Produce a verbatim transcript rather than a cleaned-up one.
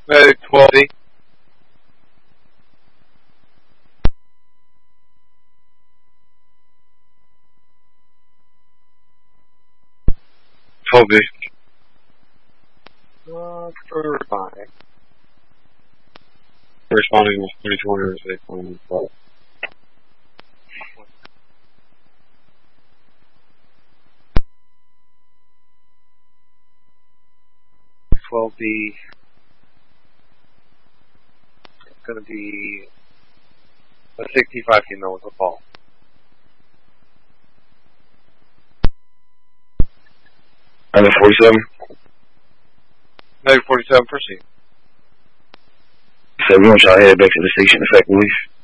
Medic twelve B. twelve B. Uh, for five. Responding with three twenty or six on twelve. twelve B. It's going to be a sixty-five female with a ball. Under forty-seven. Medic forty-seven, proceed. So we want y'all to head back to the station effectively.